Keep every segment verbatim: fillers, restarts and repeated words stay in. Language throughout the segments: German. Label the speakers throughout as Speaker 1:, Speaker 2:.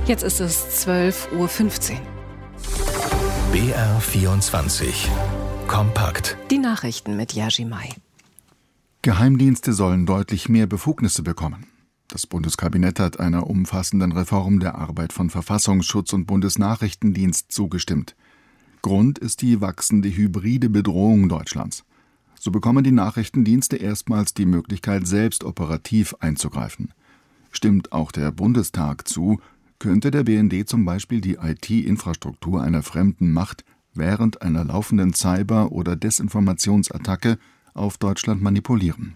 Speaker 1: Jetzt ist es zwölf Uhr fünfzehn.
Speaker 2: B R vierundzwanzig. Kompakt.
Speaker 1: Die Nachrichten mit Jerzy May.
Speaker 3: Geheimdienste sollen deutlich mehr Befugnisse bekommen. Das Bundeskabinett hat einer umfassenden Reform der Arbeit von Verfassungsschutz und Bundesnachrichtendienst zugestimmt. Grund ist die wachsende hybride Bedrohung Deutschlands. So bekommen die Nachrichtendienste erstmals die Möglichkeit, selbst operativ einzugreifen. Stimmt auch der Bundestag zu, könnte der B N D zum Beispiel die I T-Infrastruktur einer fremden Macht während einer laufenden Cyber- oder Desinformationsattacke auf Deutschland manipulieren.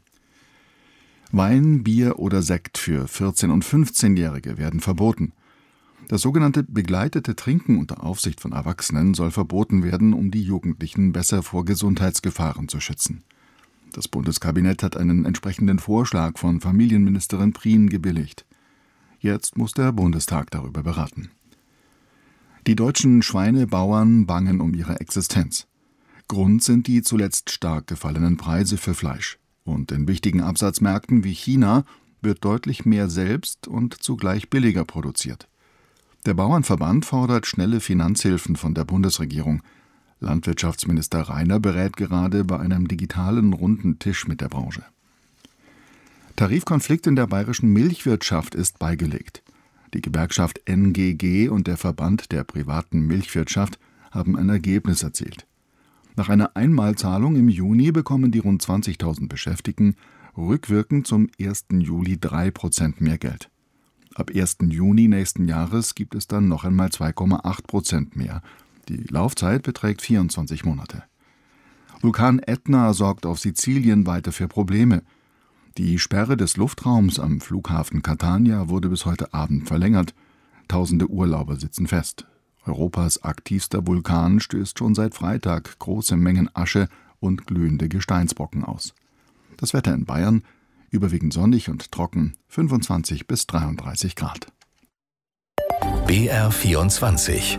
Speaker 3: Wein, Bier oder Sekt für vierzehn- und fünfzehnjährige werden verboten. Das sogenannte begleitete Trinken unter Aufsicht von Erwachsenen soll verboten werden, um die Jugendlichen besser vor Gesundheitsgefahren zu schützen. Das Bundeskabinett hat einen entsprechenden Vorschlag von Familienministerin Prien gebilligt. Jetzt muss der Bundestag darüber beraten. Die deutschen Schweinebauern bangen um ihre Existenz. Grund sind die zuletzt stark gefallenen Preise für Fleisch. Und in wichtigen Absatzmärkten wie China wird deutlich mehr selbst und zugleich billiger produziert. Der Bauernverband fordert schnelle Finanzhilfen von der Bundesregierung. Landwirtschaftsminister Rainer berät gerade bei einem digitalen runden Tisch mit der Branche. Tarifkonflikt in der bayerischen Milchwirtschaft ist beigelegt. Die Gewerkschaft N G G und der Verband der privaten Milchwirtschaft haben ein Ergebnis erzielt. Nach einer Einmalzahlung im Juni bekommen die rund zwanzigtausend Beschäftigten rückwirkend zum ersten Juli drei Prozent mehr Geld. Ab ersten Juni nächsten Jahres gibt es dann noch einmal zwei Komma acht Prozent mehr. Die Laufzeit beträgt vierundzwanzig Monate. Vulkan Ätna sorgt auf Sizilien weiter für Probleme. Die Sperre des Luftraums am Flughafen Catania wurde bis heute Abend verlängert. Tausende Urlauber sitzen fest. Europas aktivster Vulkan stößt schon seit Freitag große Mengen Asche und glühende Gesteinsbrocken aus. Das Wetter in Bayern: überwiegend sonnig und trocken, fünfundzwanzig bis dreiunddreißig Grad.
Speaker 2: B R vierundzwanzig.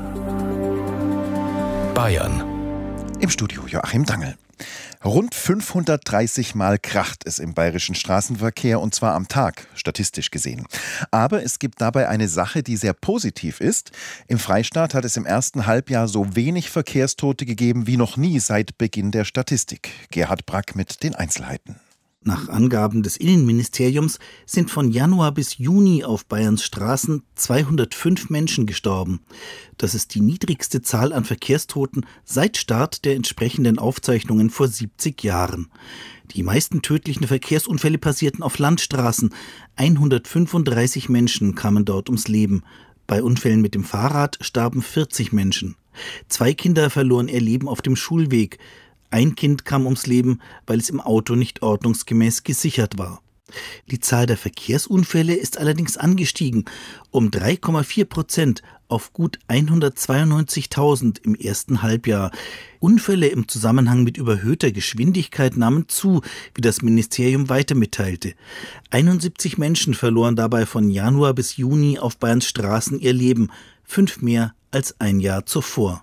Speaker 2: Bayern.
Speaker 4: Im Studio Joachim Dangel. Rund fünfhundertdreißig Mal kracht es im bayerischen Straßenverkehr, und zwar am Tag, statistisch gesehen. Aber es gibt dabei eine Sache, die sehr positiv ist. Im Freistaat hat es im ersten Halbjahr so wenig Verkehrstote gegeben wie noch nie seit Beginn der Statistik. Gerhard Brack mit den Einzelheiten.
Speaker 5: Nach Angaben des Innenministeriums sind von Januar bis Juni auf Bayerns Straßen zweihundertfünf Menschen gestorben. Das ist die niedrigste Zahl an Verkehrstoten seit Start der entsprechenden Aufzeichnungen vor siebzig Jahren. Die meisten tödlichen Verkehrsunfälle passierten auf Landstraßen. hundertfünfunddreißig Menschen kamen dort ums Leben. Bei Unfällen mit dem Fahrrad starben vierzig Menschen. Zwei Kinder verloren ihr Leben auf dem Schulweg. Ein Kind kam ums Leben, weil es im Auto nicht ordnungsgemäß gesichert war. Die Zahl der Verkehrsunfälle ist allerdings angestiegen, um drei Komma vier Prozent auf gut hundertzweiundneunzigtausend im ersten Halbjahr. Unfälle im Zusammenhang mit überhöhter Geschwindigkeit nahmen zu, wie das Ministerium weiter mitteilte. einundsiebzig Menschen verloren dabei von Januar bis Juni auf Bayerns Straßen ihr Leben, fünf mehr als ein Jahr zuvor.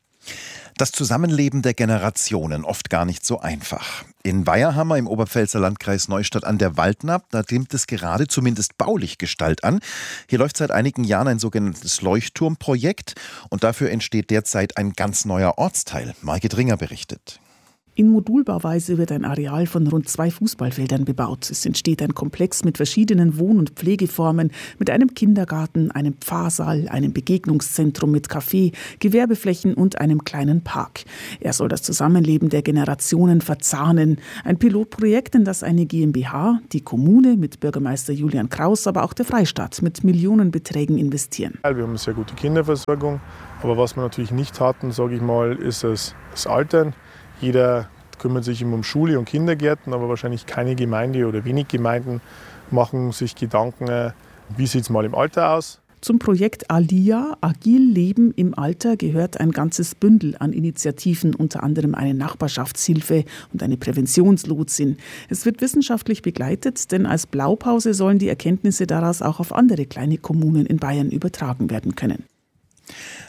Speaker 4: Das Zusammenleben der Generationen oft gar nicht so einfach. In Weiherhammer im Oberpfälzer Landkreis Neustadt an der Waldnapp, da nimmt es gerade zumindest baulich Gestalt an. Hier läuft seit einigen Jahren ein sogenanntes Leuchtturmprojekt und dafür entsteht derzeit ein ganz neuer Ortsteil. Margit Ringer berichtet.
Speaker 6: In Modulbauweise wird ein Areal von rund zwei Fußballfeldern bebaut. Es entsteht ein Komplex mit verschiedenen Wohn- und Pflegeformen, mit einem Kindergarten, einem Pfarrsaal, einem Begegnungszentrum mit Café, Gewerbeflächen und einem kleinen Park. Er soll das Zusammenleben der Generationen verzahnen. Ein Pilotprojekt, in das eine GmbH, die Kommune mit Bürgermeister Julian Kraus, aber auch der Freistaat mit Millionenbeträgen investieren.
Speaker 7: Wir haben eine sehr gute Kinderversorgung, aber was wir natürlich nicht hatten, sage ich mal, ist das, das Altern. Jeder kümmert sich immer um Schule und Kindergärten, aber wahrscheinlich keine Gemeinde oder wenig Gemeinden machen sich Gedanken, wie sieht es mal im Alter aus.
Speaker 6: Zum Projekt ALIA, Agil Leben im Alter, gehört ein ganzes Bündel an Initiativen, unter anderem eine Nachbarschaftshilfe und eine Präventionslotsin. Es wird wissenschaftlich begleitet, denn als Blaupause sollen die Erkenntnisse daraus auch auf andere kleine Kommunen in Bayern übertragen werden können.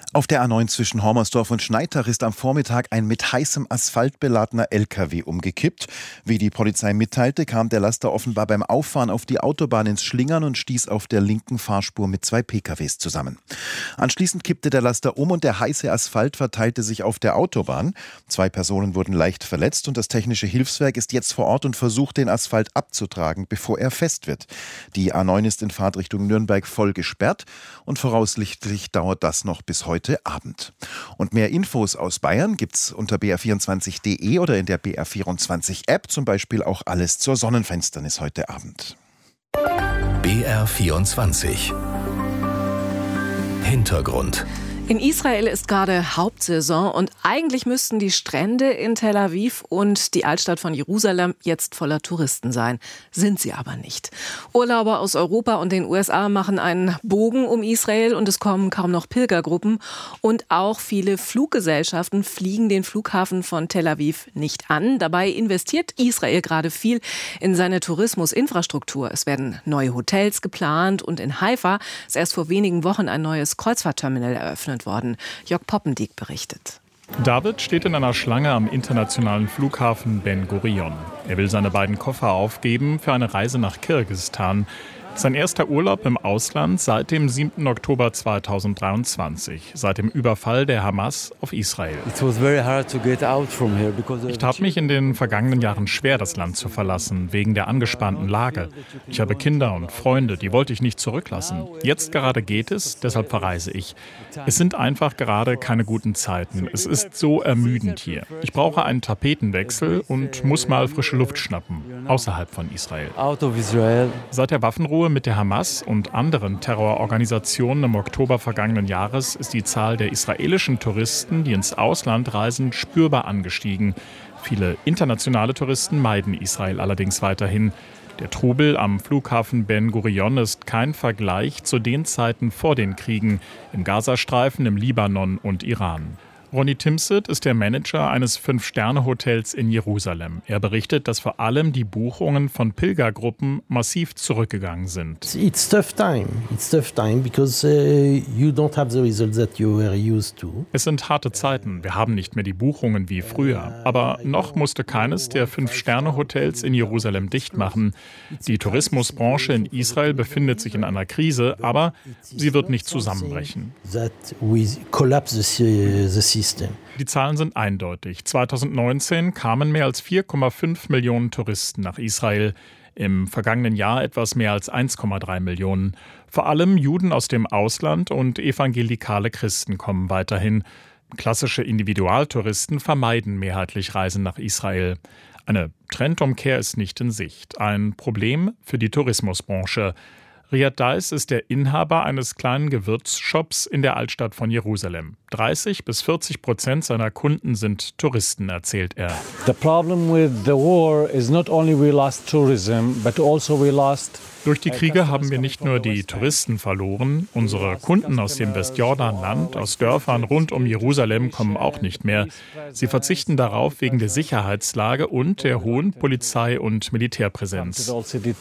Speaker 4: Auf der A neun zwischen Hormersdorf und Schneitach ist am Vormittag ein mit heißem Asphalt beladener L K W umgekippt. Wie die Polizei mitteilte, kam der Laster offenbar beim Auffahren auf die Autobahn ins Schlingern und stieß auf der linken Fahrspur mit zwei P K Ws zusammen. Anschließend kippte der Laster um und der heiße Asphalt verteilte sich auf der Autobahn. Zwei Personen wurden leicht verletzt und das technische Hilfswerk ist jetzt vor Ort und versucht, den Asphalt abzutragen, bevor er fest wird. Die A neun ist in Fahrtrichtung Nürnberg voll gesperrt und voraussichtlich dauert das noch bis heute Abend. Und mehr Infos aus Bayern gibt's unter b r vierundzwanzig punkt d e oder in der B R vierundzwanzig App, zum Beispiel auch alles zur Sonnenfinsternis heute Abend.
Speaker 2: B R vierundzwanzig Hintergrund.
Speaker 1: In Israel ist gerade Hauptsaison und eigentlich müssten die Strände in Tel Aviv und die Altstadt von Jerusalem jetzt voller Touristen sein. Sind sie aber nicht. Urlauber aus Europa und den U S A machen einen Bogen um Israel und es kommen kaum noch Pilgergruppen. Und auch viele Fluggesellschaften fliegen den Flughafen von Tel Aviv nicht an. Dabei investiert Israel gerade viel in seine Tourismusinfrastruktur. Es werden neue Hotels geplant und in Haifa ist erst vor wenigen Wochen ein neues Kreuzfahrtterminal eröffnet worden. Jörg Poppendiek berichtet.
Speaker 8: David steht in einer Schlange am internationalen Flughafen Ben Gurion. Er will seine beiden Koffer aufgeben für eine Reise nach Kirgisistan. Sein erster Urlaub im Ausland seit dem siebten Oktober zweitausenddreiundzwanzig, seit dem Überfall der Hamas auf Israel. Ich tat mich in den vergangenen Jahren schwer, das Land zu verlassen, wegen der angespannten Lage. Ich habe Kinder und Freunde, die wollte ich nicht zurücklassen. Jetzt gerade geht es, deshalb verreise ich. Es sind einfach gerade keine guten Zeiten. Es ist so ermüdend hier. Ich brauche einen Tapetenwechsel und muss mal frische Luft schnappen, außerhalb von Israel. Seit der Waffenruhe mit der Hamas und anderen Terrororganisationen im Oktober vergangenen Jahres ist die Zahl der israelischen Touristen, die ins Ausland reisen, spürbar angestiegen. Viele internationale Touristen meiden Israel allerdings weiterhin. Der Trubel am Flughafen Ben Gurion ist kein Vergleich zu den Zeiten vor den Kriegen im Gazastreifen, im Libanon und Iran. Ronny Timsit ist der Manager eines Fünf-Sterne-Hotels in Jerusalem. Er berichtet, dass vor allem die Buchungen von Pilgergruppen massiv zurückgegangen sind.
Speaker 9: It's tough time. It's tough time because uh, you don't have the results that you were used to.
Speaker 8: Es sind harte Zeiten. Wir haben nicht mehr die Buchungen wie früher. Aber noch musste keines der Fünf-Sterne-Hotels in Jerusalem dicht machen. Die Tourismusbranche in Israel befindet sich in einer Krise, aber sie wird nicht zusammenbrechen.
Speaker 9: That we collapse the, the system.
Speaker 8: Die Zahlen sind eindeutig. zweitausendneunzehn kamen mehr als vier Komma fünf Millionen Touristen nach Israel. Im vergangenen Jahr etwas mehr als eins Komma drei Millionen. Vor allem Juden aus dem Ausland und evangelikale Christen kommen weiterhin. Klassische Individualtouristen vermeiden mehrheitlich Reisen nach Israel. Eine Trendumkehr ist nicht in Sicht. Ein Problem für die Tourismusbranche. Riyad Dais ist der Inhaber eines kleinen Gewürzshops in der Altstadt von Jerusalem. dreißig bis vierzig Prozent seiner Kunden sind Touristen, erzählt er.
Speaker 10: The problem with the war is not only we lost tourism, but also we lost.
Speaker 8: Durch die Kriege haben wir nicht nur die Touristen verloren, unsere Kunden aus dem Westjordanland, aus Dörfern rund um Jerusalem kommen auch nicht mehr. Sie verzichten darauf wegen der Sicherheitslage und der hohen Polizei- und Militärpräsenz.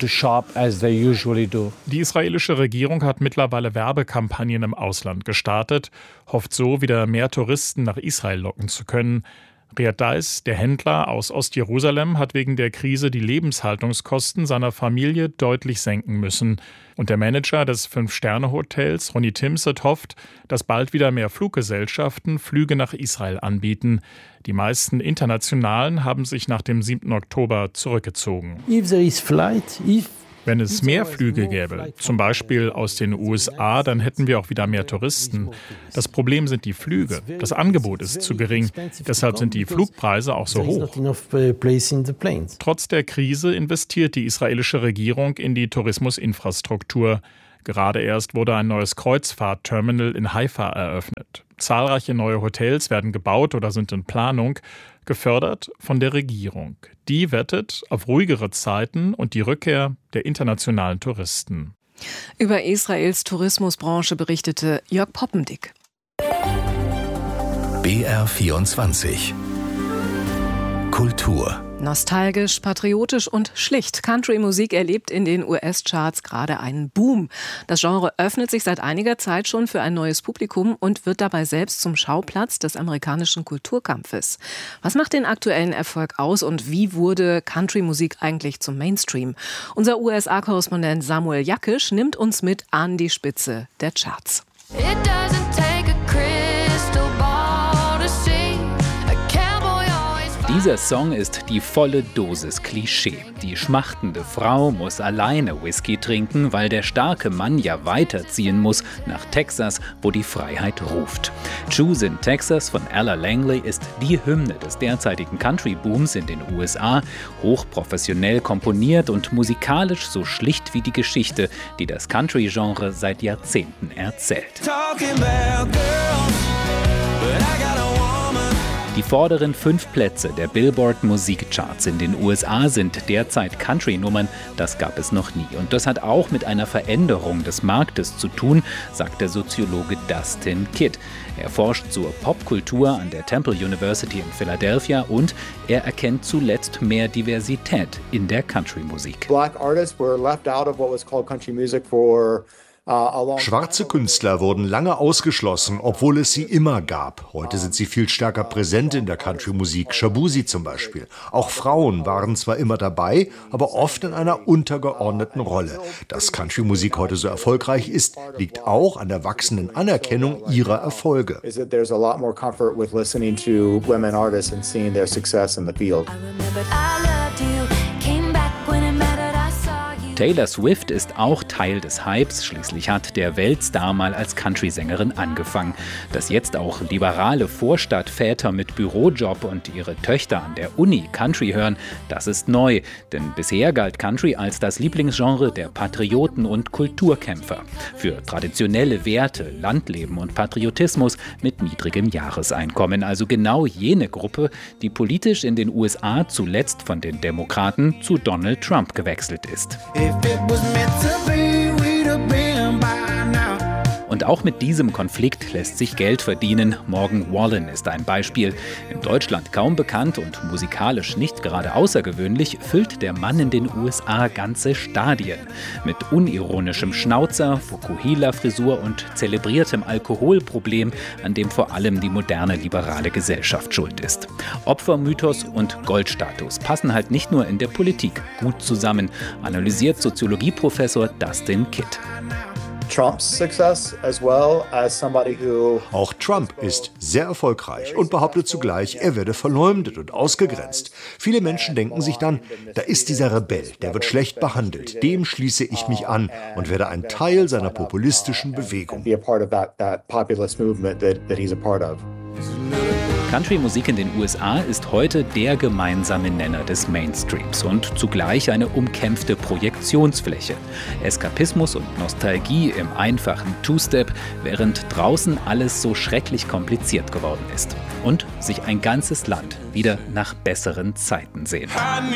Speaker 8: Die israelische Regierung hat mittlerweile Werbekampagnen im Ausland gestartet, hofft so, wieder mehr Touristen nach Israel locken zu können. Riyad Dais, der Händler aus Ostjerusalem, hat wegen der Krise die Lebenshaltungskosten seiner Familie deutlich senken müssen. Und der Manager des Fünf-Sterne-Hotels, Ronny Timsit, hofft, dass bald wieder mehr Fluggesellschaften Flüge nach Israel anbieten. Die meisten internationalen haben sich nach dem siebten Oktober zurückgezogen.
Speaker 9: If there is flight, if
Speaker 8: Wenn es mehr Flüge gäbe, zum Beispiel aus den U S A, dann hätten wir auch wieder mehr Touristen. Das Problem sind die Flüge. Das Angebot ist zu gering. Deshalb sind die Flugpreise auch so hoch. Trotz der Krise investiert die israelische Regierung in die Tourismusinfrastruktur. Gerade erst wurde ein neues Kreuzfahrtterminal in Haifa eröffnet. Zahlreiche neue Hotels werden gebaut oder sind in Planung, gefördert von der Regierung. Die wettet auf ruhigere Zeiten und die Rückkehr der internationalen Touristen.
Speaker 1: Über Israels Tourismusbranche berichtete Jörg Poppendick.
Speaker 2: B R vierundzwanzig Kultur Kultur.
Speaker 1: Nostalgisch, patriotisch und schlicht. Country-Musik erlebt in den U S-Charts gerade einen Boom. Das Genre öffnet sich seit einiger Zeit schon für ein neues Publikum und wird dabei selbst zum Schauplatz des amerikanischen Kulturkampfes. Was macht den aktuellen Erfolg aus und wie wurde Country-Musik eigentlich zum Mainstream? Unser U S A-Korrespondent Samuel Jakisch nimmt uns mit an die Spitze der Charts.
Speaker 11: It doesn't take a crystal ball to see a cowboy always.
Speaker 12: Dieser Song ist die volle Dosis Klischee. Die schmachtende Frau muss alleine Whisky trinken, weil der starke Mann ja weiterziehen muss nach Texas, wo die Freiheit ruft. Choose in Texas von Ella Langley ist die Hymne des derzeitigen Country-Booms in den U S A, hochprofessionell komponiert und musikalisch so schlicht wie die Geschichte, die das Country-Genre seit Jahrzehnten erzählt. Die vorderen fünf Plätze der Billboard-Musikcharts in den U S A sind derzeit Country-Nummern. Das gab es noch nie. Und das hat auch mit einer Veränderung des Marktes zu tun, sagt der Soziologe Dustin Kidd. Er forscht zur Popkultur an der Temple University in Philadelphia und er erkennt zuletzt mehr Diversität in der Country-Musik.
Speaker 13: Black artists were left out of what was called country music for
Speaker 14: Schwarze Künstler wurden lange ausgeschlossen, obwohl es sie immer gab. Heute sind sie viel stärker präsent in der Country-Musik, Shabuzi zum Beispiel. Auch Frauen waren zwar immer dabei, aber oft in einer untergeordneten Rolle. Dass Country-Musik heute so erfolgreich ist, liegt auch an der wachsenden Anerkennung ihrer Erfolge.
Speaker 12: Taylor Swift ist auch Teil des Hypes, schließlich hat der Weltstar mal als Country-Sängerin angefangen. Dass jetzt auch liberale Vorstadtväter mit Bürojob und ihre Töchter an der Uni Country hören, das ist neu. Denn bisher galt Country als das Lieblingsgenre der Patrioten und Kulturkämpfer. Für traditionelle Werte, Landleben und Patriotismus mit niedrigem Jahreseinkommen. Also genau jene Gruppe, die politisch in den U S A zuletzt von den Demokraten zu Donald Trump gewechselt ist. Und auch mit diesem Konflikt lässt sich Geld verdienen. Morgan Wallen ist ein Beispiel. In Deutschland kaum bekannt und musikalisch nicht gerade außergewöhnlich, füllt der Mann in den U S A ganze Stadien. Mit unironischem Schnauzer, Fukuhila-Frisur und zelebriertem Alkoholproblem, an dem vor allem die moderne liberale Gesellschaft schuld ist. Opfermythos und Goldstatus passen halt nicht nur in der Politik gut zusammen, analysiert Soziologieprofessor Dustin Kidd.
Speaker 13: Trump's success as well as somebody who
Speaker 14: Auch Trump ist sehr erfolgreich und behauptet zugleich, er werde verleumdet und ausgegrenzt. Viele Menschen denken sich dann, da ist dieser Rebell, der wird schlecht behandelt. Dem schließe ich mich an und werde ein Teil seiner populistischen Bewegung.
Speaker 12: Country-Musik in den U S A ist heute der gemeinsame Nenner des Mainstreams und zugleich eine umkämpfte Projektionsfläche. Eskapismus und Nostalgie im einfachen Two-Step, während draußen alles so schrecklich kompliziert geworden ist. Und sich ein ganzes Land wieder nach besseren Zeiten sehnt.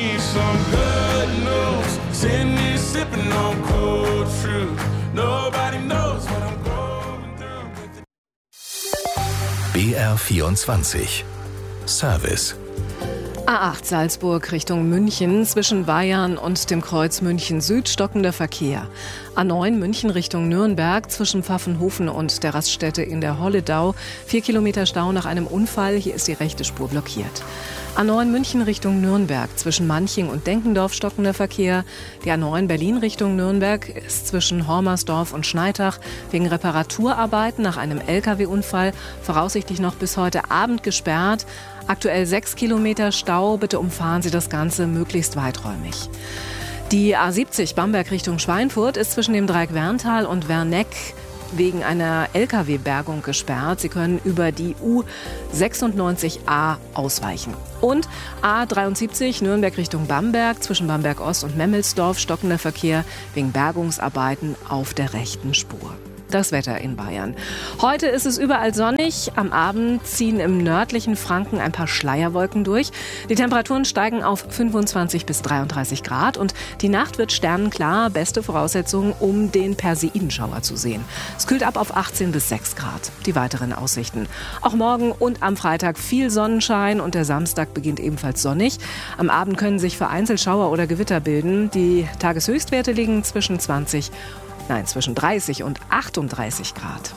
Speaker 2: B R vierundzwanzig Service.
Speaker 1: A acht Salzburg Richtung München, zwischen Bayern und dem Kreuz München Süd stockender Verkehr. A neun München Richtung Nürnberg, zwischen Pfaffenhofen und der Raststätte in der Holledau. Vier Kilometer Stau nach einem Unfall, hier ist die rechte Spur blockiert. A neun München Richtung Nürnberg, zwischen Manching und Denkendorf stockender Verkehr. Die A neun Berlin Richtung Nürnberg ist zwischen Hormersdorf und Schneitach wegen Reparaturarbeiten nach einem L K W-Unfall voraussichtlich noch bis heute Abend gesperrt. Aktuell sechs Kilometer Stau, bitte umfahren Sie das Ganze möglichst weiträumig. Die A siebzig Bamberg Richtung Schweinfurt ist zwischen dem Dreieck Werntal und Werneck wegen einer L K W-Bergung gesperrt. Sie können über die U sechsundneunzig A ausweichen. Und A dreiundsiebzig Nürnberg Richtung Bamberg, zwischen Bamberg Ost und Memmelsdorf stockender Verkehr wegen Bergungsarbeiten auf der rechten Spur. Das Wetter in Bayern. Heute ist es überall sonnig. Am Abend ziehen im nördlichen Franken ein paar Schleierwolken durch. Die Temperaturen steigen auf fünfundzwanzig bis dreiunddreißig Grad und die Nacht wird sternenklar. Beste Voraussetzungen, um den Perseidenschauer zu sehen. Es kühlt ab auf achtzehn bis sechs Grad. Die weiteren Aussichten. Auch morgen und am Freitag viel Sonnenschein und der Samstag beginnt ebenfalls sonnig. Am Abend können sich vereinzelt Schauer oder Gewitter bilden. Die Tageshöchstwerte liegen zwischen zwanzig Nein, zwischen dreißig und achtunddreißig Grad.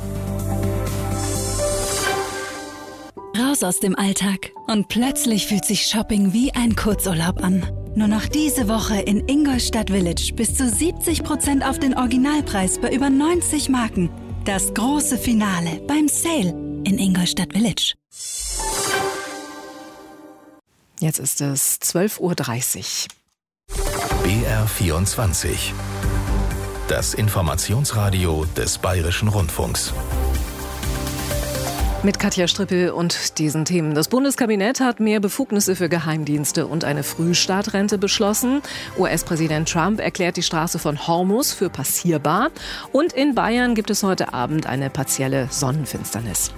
Speaker 15: Raus aus dem Alltag und plötzlich fühlt sich Shopping wie ein Kurzurlaub an. Nur noch diese Woche in Ingolstadt Village bis zu siebzig Prozent auf den Originalpreis bei über neunzig Marken. Das große Finale beim Sale in Ingolstadt Village.
Speaker 1: Jetzt ist es zwölf Uhr dreißig.
Speaker 2: B R vierundzwanzig. Das Informationsradio des Bayerischen Rundfunks.
Speaker 1: Mit Katja Strippel und diesen Themen. Das Bundeskabinett hat mehr Befugnisse für Geheimdienste und eine Frühstartrente beschlossen. U S-Präsident Trump erklärt die Straße von Hormuz für passierbar. Und in Bayern gibt es heute Abend eine partielle Sonnenfinsternis.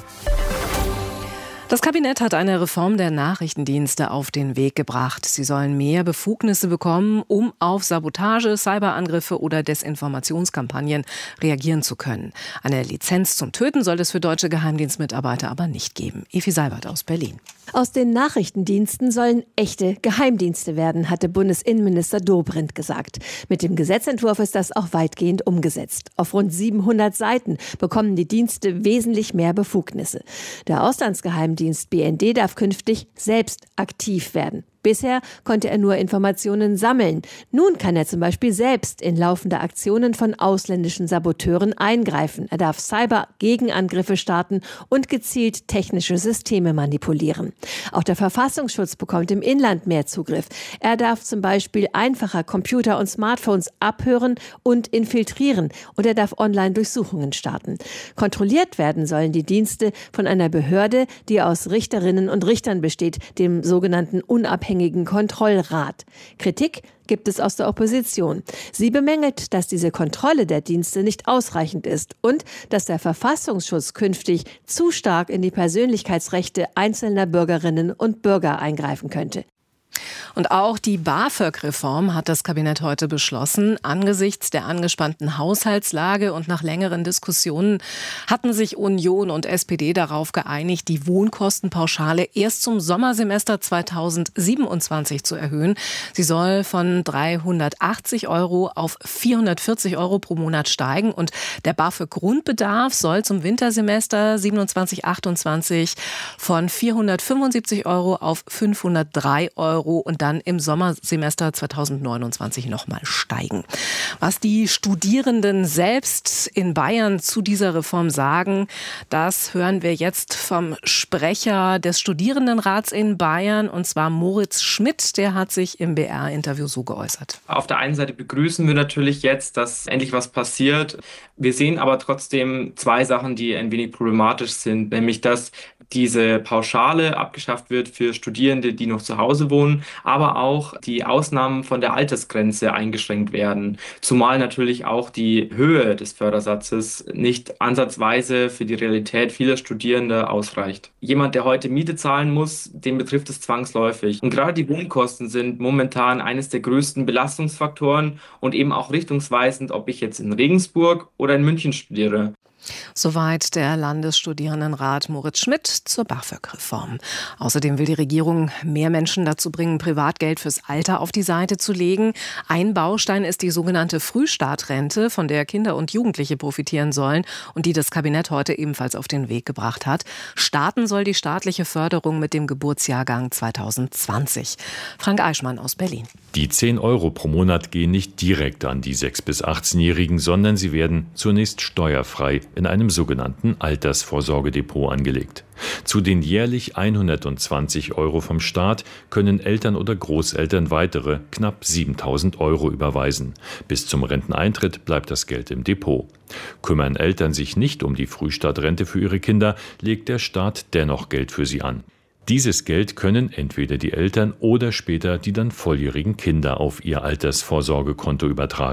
Speaker 1: Das Kabinett hat eine Reform der Nachrichtendienste auf den Weg gebracht. Sie sollen mehr Befugnisse bekommen, um auf Sabotage, Cyberangriffe oder Desinformationskampagnen reagieren zu können. Eine Lizenz zum Töten soll es für deutsche Geheimdienstmitarbeiter aber nicht geben. Evi Seibert aus Berlin.
Speaker 16: Aus den Nachrichtendiensten sollen echte Geheimdienste werden, hatte Bundesinnenminister Dobrindt gesagt. Mit dem Gesetzentwurf ist das auch weitgehend umgesetzt. Auf rund siebenhundert Seiten bekommen die Dienste wesentlich mehr Befugnisse. Der Auslandsgeheimdienst B N D darf künftig selbst aktiv werden. Bisher konnte er nur Informationen sammeln. Nun kann er zum Beispiel selbst in laufende Aktionen von ausländischen Saboteuren eingreifen. Er darf Cyber-Gegenangriffe starten und gezielt technische Systeme manipulieren. Auch der Verfassungsschutz bekommt im Inland mehr Zugriff. Er darf zum Beispiel einfacher Computer und Smartphones abhören und infiltrieren. Und er darf Online-Durchsuchungen starten. Kontrolliert werden sollen die Dienste von einer Behörde, die aus Richterinnen und Richtern besteht, dem sogenannten unabhängigen Kontrollrat. Kritik gibt es aus der Opposition. Sie bemängelt, dass diese Kontrolle der Dienste nicht ausreichend ist und dass der Verfassungsschutz künftig zu stark in die Persönlichkeitsrechte einzelner Bürgerinnen und Bürger eingreifen könnte.
Speaker 1: Und auch die BAföG-Reform hat das Kabinett heute beschlossen. Angesichts der angespannten Haushaltslage und nach längeren Diskussionen hatten sich Union und S P D darauf geeinigt, die Wohnkostenpauschale erst zum Sommersemester zweitausendsiebenundzwanzig zu erhöhen. Sie soll von dreihundertachtzig Euro auf vierhundertvierzig Euro pro Monat steigen. Und der BAföG-Grundbedarf soll zum Wintersemester siebenundzwanzig achtundzwanzig von vierhundertfünfundsiebzig Euro auf fünfhundertdrei Euro und dann im Sommersemester zweitausendneunundzwanzig nochmal steigen. Was die Studierenden selbst in Bayern zu dieser Reform sagen, das hören wir jetzt vom Sprecher des Studierendenrats in Bayern, und zwar Moritz Schmidt. Der hat sich im B R-Interview so geäußert.
Speaker 17: Auf der einen Seite begrüßen wir natürlich jetzt, dass endlich was passiert. Wir sehen aber trotzdem zwei Sachen, die ein wenig problematisch sind, nämlich dass diese Pauschale abgeschafft wird für Studierende, die noch zu Hause wohnen, aber auch die Ausnahmen von der Altersgrenze eingeschränkt werden. Zumal natürlich auch die Höhe des Fördersatzes nicht ansatzweise für die Realität vieler Studierender ausreicht. Jemand, der heute Miete zahlen muss, den betrifft es zwangsläufig. Und gerade die Wohnkosten sind momentan eines der größten Belastungsfaktoren und eben auch richtungsweisend, ob ich jetzt in Regensburg oder in München studiere.
Speaker 1: Soweit der Landesstudierendenrat Moritz Schmidt zur BAföG-Reform. Außerdem will die Regierung mehr Menschen dazu bringen, Privatgeld fürs Alter auf die Seite zu legen. Ein Baustein ist die sogenannte Frühstartrente, von der Kinder und Jugendliche profitieren sollen und die das Kabinett heute ebenfalls auf den Weg gebracht hat. Starten soll die staatliche Förderung mit dem Geburtsjahrgang zweitausendzwanzig. Frank Eichmann aus Berlin.
Speaker 18: Die zehn Euro pro Monat gehen nicht direkt an die sechs- bis achtzehnjährigen, sondern sie werden zunächst steuerfrei in einem sogenannten Altersvorsorgedepot angelegt. Zu den jährlich hundertzwanzig Euro vom Staat können Eltern oder Großeltern weitere knapp siebentausend Euro überweisen. Bis zum Renteneintritt bleibt das Geld im Depot. Kümmern Eltern sich nicht um die Frühstartrente für ihre Kinder, legt der Staat dennoch Geld für sie an. Dieses Geld können entweder die Eltern oder später die dann volljährigen Kinder auf ihr Altersvorsorgekonto übertragen.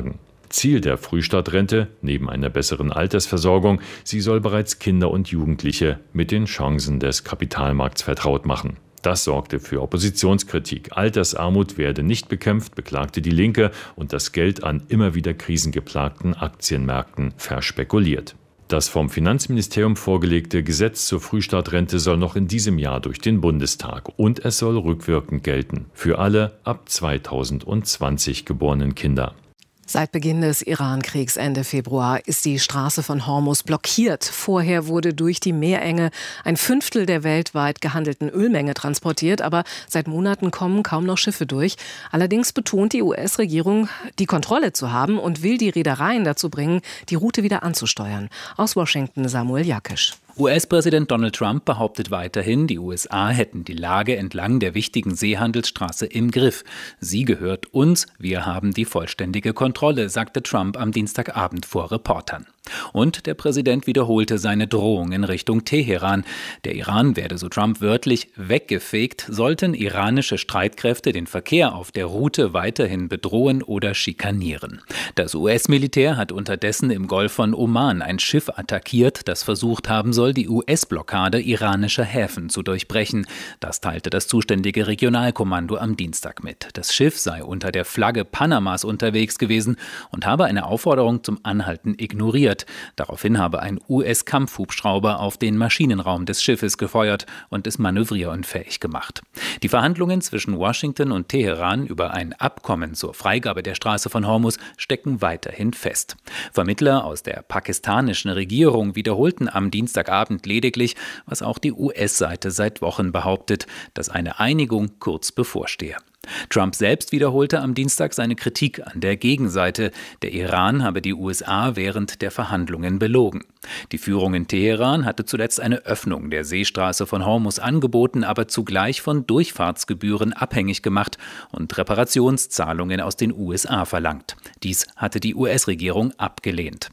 Speaker 18: Ziel der Frühstartrente, neben einer besseren Altersversorgung, sie soll bereits Kinder und Jugendliche mit den Chancen des Kapitalmarkts vertraut machen. Das sorgte für Oppositionskritik. Altersarmut werde nicht bekämpft, beklagte die Linke, und das Geld an immer wieder krisengeplagten Aktienmärkten verspekuliert. Das vom Finanzministerium vorgelegte Gesetz zur Frühstartrente soll noch in diesem Jahr durch den Bundestag, und es soll rückwirkend gelten für alle ab zweitausendzwanzig geborenen Kinder.
Speaker 1: Seit Beginn des Iran-Kriegs Ende Februar ist die Straße von Hormuz blockiert. Vorher wurde durch die Meerenge ein Fünftel der weltweit gehandelten Ölmenge transportiert, aber seit Monaten kommen kaum noch Schiffe durch. Allerdings betont die U S-Regierung, die Kontrolle zu haben und will die Reedereien dazu bringen, die Route wieder anzusteuern. Aus Washington Samuel Jakisch.
Speaker 12: U S-Präsident Donald Trump behauptet weiterhin, die U S A hätten die Lage entlang der wichtigen Seehandelsstraße im Griff. Sie gehört uns, wir haben die vollständige Kontrolle, sagte Trump am Dienstagabend vor Reportern. Und der Präsident wiederholte seine Drohung in Richtung Teheran. Der Iran werde, so Trump wörtlich, weggefegt, sollten iranische Streitkräfte den Verkehr auf der Route weiterhin bedrohen oder schikanieren. Das U S-Militär hat unterdessen im Golf von Oman ein Schiff attackiert, das versucht haben soll, die U S-Blockade iranischer Häfen zu durchbrechen. Das teilte das zuständige Regionalkommando am Dienstag mit. Das Schiff sei unter der Flagge Panamas unterwegs gewesen und habe eine Aufforderung zum Anhalten ignoriert. Daraufhin habe ein U S-Kampfhubschrauber auf den Maschinenraum des Schiffes gefeuert und es manövrierunfähig gemacht. Die Verhandlungen zwischen Washington und Teheran über ein Abkommen zur Freigabe der Straße von Hormuz stecken weiterhin fest. Vermittler aus der pakistanischen Regierung wiederholten am Dienstagabend lediglich, was auch die U S-Seite seit Wochen behauptet, dass eine Einigung kurz bevorstehe. Trump selbst wiederholte am Dienstag seine Kritik an der Gegenseite. Der Iran habe die U S A während der Verhandlungen belogen. Die Führung in Teheran hatte zuletzt eine Öffnung der Seestraße von Hormuz angeboten, aber zugleich von Durchfahrtsgebühren abhängig gemacht und Reparationszahlungen aus den U S A verlangt. Dies hatte die U S-Regierung abgelehnt.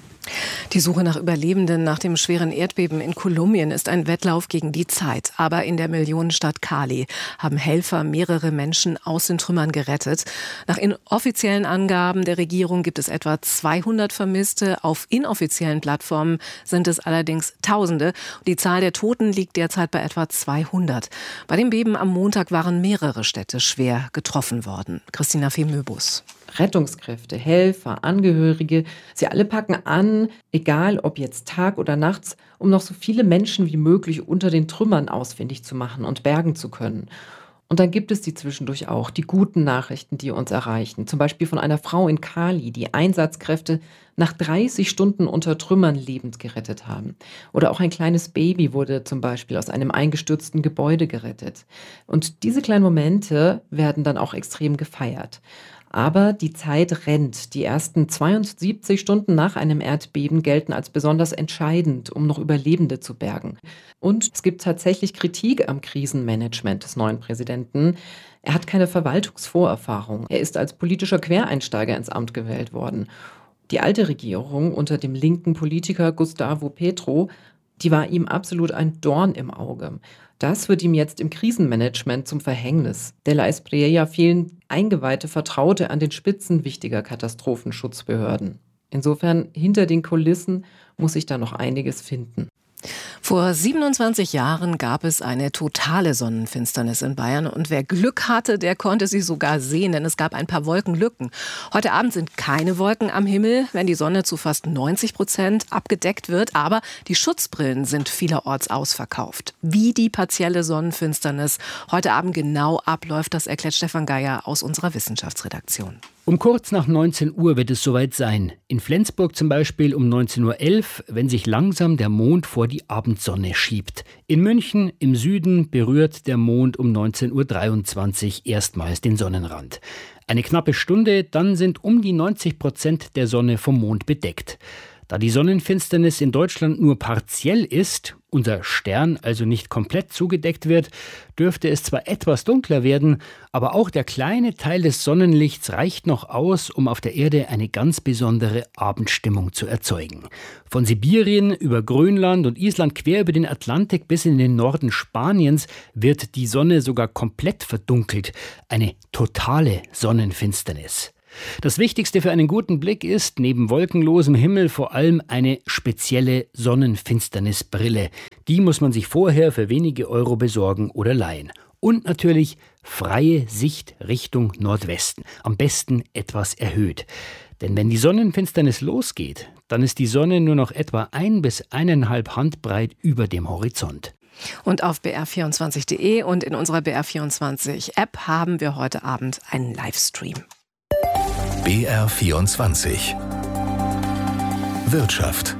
Speaker 1: Die Suche nach Überlebenden nach dem schweren Erdbeben in Kolumbien ist ein Wettlauf gegen die Zeit. Aber in der Millionenstadt Cali haben Helfer mehrere Menschen aus den Trümmern gerettet. Nach inoffiziellen Angaben der Regierung gibt es etwa zweihundert Vermisste. Auf inoffiziellen Plattformen sind es allerdings Tausende. Die Zahl der Toten liegt derzeit bei etwa zweihundert. Bei dem Beben am Montag waren mehrere Städte schwer getroffen worden. Christina Fee-Möbus.
Speaker 19: Rettungskräfte, Helfer, Angehörige, sie alle packen an, egal ob jetzt Tag oder nachts, um noch so viele Menschen wie möglich unter den Trümmern ausfindig zu machen und bergen zu können. Und dann gibt es die zwischendurch auch, die guten Nachrichten, die uns erreichen. Zum Beispiel von einer Frau in Cali, die Einsatzkräfte nach dreißig Stunden unter Trümmern lebend gerettet haben. Oder auch ein kleines Baby wurde zum Beispiel aus einem eingestürzten Gebäude gerettet. Und diese kleinen Momente werden dann auch extrem gefeiert. Aber die Zeit rennt. Die ersten zweiundsiebzig Stunden nach einem Erdbeben gelten als besonders entscheidend, um noch Überlebende zu bergen. Und es gibt tatsächlich Kritik am Krisenmanagement des neuen Präsidenten. Er hat keine Verwaltungsvorerfahrung. Er ist als politischer Quereinsteiger ins Amt gewählt worden. Die alte Regierung unter dem linken Politiker Gustavo Petro, die war ihm absolut ein Dorn im Auge. Das wird ihm jetzt im Krisenmanagement zum Verhängnis. De la Espriella fehlen eingeweihte Vertraute an den Spitzen wichtiger Katastrophenschutzbehörden. Insofern, hinter den Kulissen muss sich da noch einiges finden.
Speaker 1: Vor siebenundzwanzig Jahren gab es eine totale Sonnenfinsternis in Bayern und wer Glück hatte, der konnte sie sogar sehen, denn es gab ein paar Wolkenlücken. Heute Abend sind keine Wolken am Himmel, wenn die Sonne zu fast neunzig Prozent abgedeckt wird, aber die Schutzbrillen sind vielerorts ausverkauft. Wie die partielle Sonnenfinsternis heute Abend genau abläuft, das erklärt Stefan Geier aus unserer Wissenschaftsredaktion.
Speaker 20: Um kurz nach neunzehn Uhr wird es soweit sein. In Flensburg zum Beispiel um neunzehn Uhr elf, wenn sich langsam der Mond vor die Abendsonne schiebt. In München im Süden berührt der Mond um neunzehn Uhr dreiundzwanzig erstmals den Sonnenrand. Eine knappe Stunde, dann sind um die neunzig Prozent der Sonne vom Mond bedeckt. Da die Sonnenfinsternis in Deutschland nur partiell ist, unser Stern also nicht komplett zugedeckt wird, dürfte es zwar etwas dunkler werden, aber auch der kleine Teil des Sonnenlichts reicht noch aus, um auf der Erde eine ganz besondere Abendstimmung zu erzeugen. Von Sibirien über Grönland und Island quer über den Atlantik bis in den Norden Spaniens wird die Sonne sogar komplett verdunkelt. Eine totale Sonnenfinsternis. Das Wichtigste für einen guten Blick ist, neben wolkenlosem Himmel, vor allem eine spezielle Sonnenfinsternisbrille. Die muss man sich vorher für wenige Euro besorgen oder leihen. Und natürlich freie Sicht Richtung Nordwesten. Am besten etwas erhöht. Denn wenn die Sonnenfinsternis losgeht, dann ist die Sonne nur noch etwa ein bis eineinhalb Handbreit über dem Horizont.
Speaker 1: Und auf b r vierundzwanzig punkt d e und in unserer B R vierundzwanzig App haben wir heute Abend einen Livestream.
Speaker 2: B R vierundzwanzig Wirtschaft.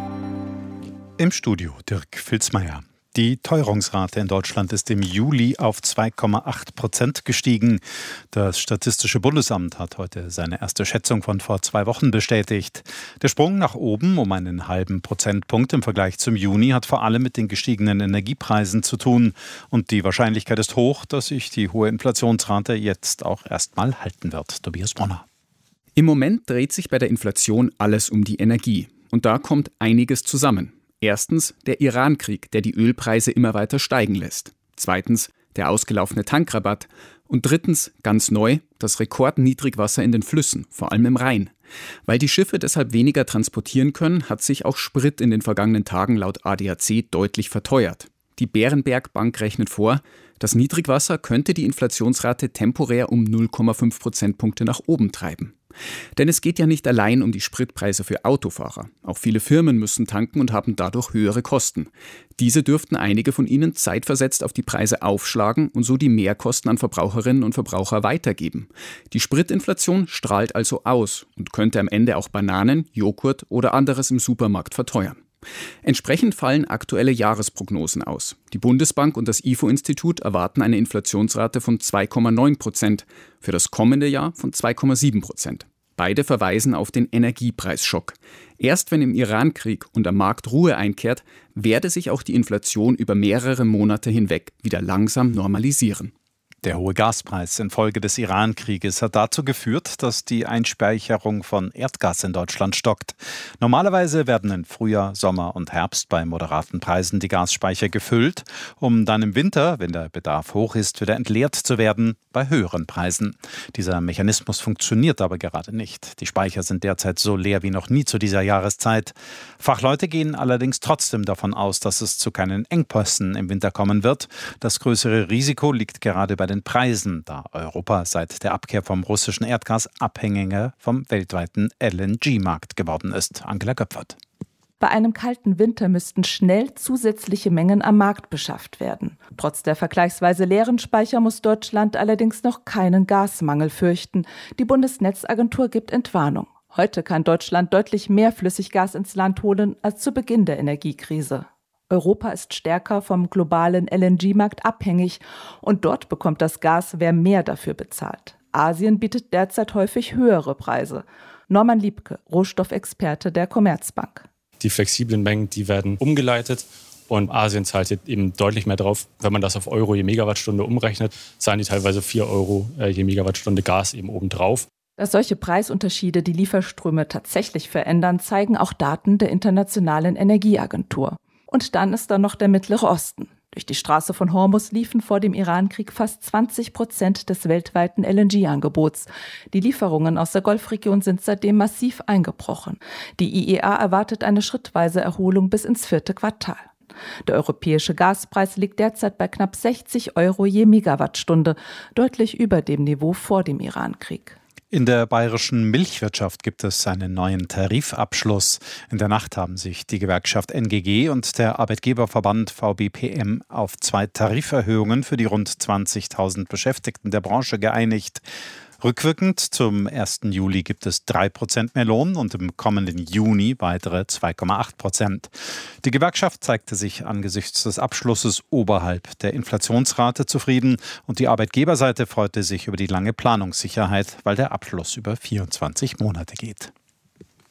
Speaker 21: Im Studio Dirk Filzmeier. Die Teuerungsrate in Deutschland ist im Juli auf zwei Komma acht Prozent gestiegen. Das Statistische Bundesamt hat heute seine erste Schätzung von vor zwei Wochen bestätigt. Der Sprung nach oben um einen halben Prozentpunkt im Vergleich zum Juni hat vor allem mit den gestiegenen Energiepreisen zu tun. Und die Wahrscheinlichkeit ist hoch, dass sich die hohe Inflationsrate jetzt auch erstmal halten wird. Tobias Bronner.
Speaker 22: Im Moment dreht sich bei der Inflation alles um die Energie. Und da kommt einiges zusammen. Erstens der Iran-Krieg, der die Ölpreise immer weiter steigen lässt. Zweitens der ausgelaufene Tankrabatt. Und drittens, ganz neu, das Rekordniedrigwasser in den Flüssen, vor allem im Rhein. Weil die Schiffe deshalb weniger transportieren können, hat sich auch Sprit in den vergangenen Tagen laut A D A C deutlich verteuert. Die Bärenberg Bank rechnet vor, das Niedrigwasser könnte die Inflationsrate temporär um null Komma fünf Prozentpunkte nach oben treiben. Denn es geht ja nicht allein um die Spritpreise für Autofahrer. Auch viele Firmen müssen tanken und haben dadurch höhere Kosten. Diese dürften einige von ihnen zeitversetzt auf die Preise aufschlagen und so die Mehrkosten an Verbraucherinnen und Verbraucher weitergeben. Die Spritinflation strahlt also aus und könnte am Ende auch Bananen, Joghurt oder anderes im Supermarkt verteuern. Entsprechend fallen aktuelle Jahresprognosen aus. Die Bundesbank und das I F O-Institut erwarten eine Inflationsrate von zwei Komma neun Prozent, für das kommende Jahr von zwei Komma sieben Prozent. Beide verweisen auf den Energiepreisschock. Erst wenn im Iran-Krieg und am Markt Ruhe einkehrt, werde sich auch die Inflation über mehrere Monate hinweg wieder langsam normalisieren.
Speaker 21: Der hohe Gaspreis infolge des Iran-Krieges hat dazu geführt, dass die Einspeicherung von Erdgas in Deutschland stockt. Normalerweise werden im Frühjahr, Sommer und Herbst bei moderaten Preisen die Gasspeicher gefüllt, um dann im Winter, wenn der Bedarf hoch ist, wieder entleert zu werden bei höheren Preisen. Dieser Mechanismus funktioniert aber gerade nicht. Die Speicher sind derzeit so leer wie noch nie zu dieser Jahreszeit. Fachleute gehen allerdings trotzdem davon aus, dass es zu keinen Engpässen im Winter kommen wird. Das größere Risiko liegt gerade bei den Preisen, da Europa seit der Abkehr vom russischen Erdgas abhängiger vom weltweiten L N G-Markt geworden ist. Angela Göpfert.
Speaker 23: Bei einem kalten Winter müssten schnell zusätzliche Mengen am Markt beschafft werden. Trotz der vergleichsweise leeren Speicher muss Deutschland allerdings noch keinen Gasmangel fürchten. Die Bundesnetzagentur gibt Entwarnung. Heute kann Deutschland deutlich mehr Flüssiggas ins Land holen als zu Beginn der Energiekrise. Europa ist stärker vom globalen L N G-Markt abhängig und dort bekommt das Gas, wer mehr dafür bezahlt. Asien bietet derzeit häufig höhere Preise. Norman Liebke, Rohstoffexperte der Commerzbank.
Speaker 24: Die flexiblen Mengen, die werden umgeleitet und Asien zahlt eben deutlich mehr drauf. Wenn man das auf Euro je Megawattstunde umrechnet, zahlen die teilweise vier Euro je Megawattstunde Gas eben obendrauf.
Speaker 23: Dass solche Preisunterschiede die Lieferströme tatsächlich verändern, zeigen auch Daten der Internationalen Energieagentur. Und dann ist da noch der Mittlere Osten. Durch die Straße von Hormuz liefen vor dem Irankrieg fast zwanzig Prozent des weltweiten L N G-Angebots. Die Lieferungen aus der Golfregion sind seitdem massiv eingebrochen. Die I E A erwartet eine schrittweise Erholung bis ins vierte Quartal. Der europäische Gaspreis liegt derzeit bei knapp sechzig Euro je Megawattstunde, deutlich über dem Niveau vor dem Irankrieg.
Speaker 21: In der bayerischen Milchwirtschaft gibt es einen neuen Tarifabschluss. In der Nacht haben sich die Gewerkschaft N G G und der Arbeitgeberverband V B P M auf zwei Tariferhöhungen für die rund zwanzigtausend Beschäftigten der Branche geeinigt. Rückwirkend zum ersten Juli gibt es drei Prozent mehr Lohn und im kommenden Juni weitere zwei Komma acht Prozent. Die Gewerkschaft zeigte sich angesichts des Abschlusses oberhalb der Inflationsrate zufrieden und die Arbeitgeberseite freute sich über die lange Planungssicherheit, weil der Abschluss über vierundzwanzig Monate geht.